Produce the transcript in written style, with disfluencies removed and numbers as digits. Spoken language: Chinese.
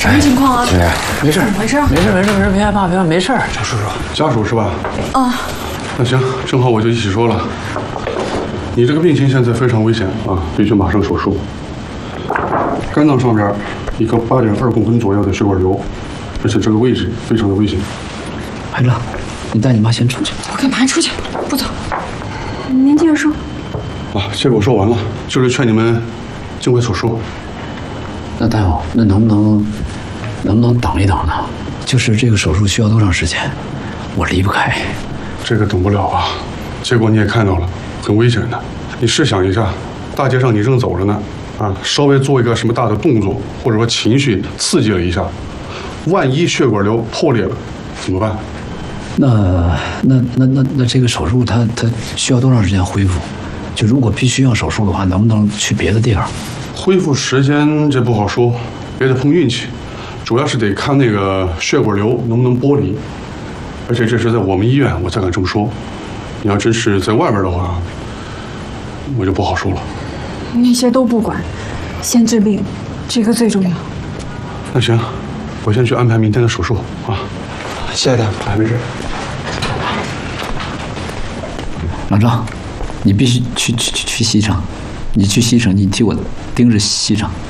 什么情况啊？ 姐，没事， 怎么回事？ 没事，别害怕，没事。找叔叔， 家属是吧？ 啊， 那行，正好我就一起说了。你这个病情现在非常危险啊，必须马上手术。肝脏上边一个8.2公分左右的血管瘤，而且这个位置非常的危险。 排长，你带你妈先出去。 我干嘛出去？不走。您接着说。 啊，结果说完了，就是劝你们尽快手术。 那大夫，那能不能等一等呢？就是这个手术需要多长时间？我离不开。 这个等不了啊，结果你也看到了，很危险的。你试想一下，大街上你正走着呢，啊，稍微做一个什么大的动作，或者说情绪刺激了一下，万一血管瘤破裂了，怎么办？ 那这个手术它需要多长时间恢复？就如果必须要手术的话，能不能去别的地方？ 恢复时间这不好说，也得碰运气，主要是得看那个血管瘤能不能剥离。而且这是在我们医院，我才敢这么说。你要真是在外边的话，我就不好说了。 那些都不管，先治病，这个最重要。 那行，我先去安排明天的手术啊。 谢谢大夫，没事。老张，你必须去西城，你去西城，你替我盯着西城。